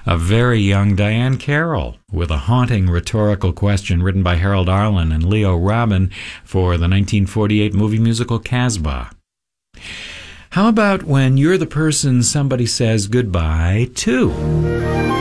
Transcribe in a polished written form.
a very young Diane Carroll with a haunting rhetorical question written by Harold Arlen and Leo Robin for the 1948 movie musical Casbah. How about when you're the person somebody says goodbye to?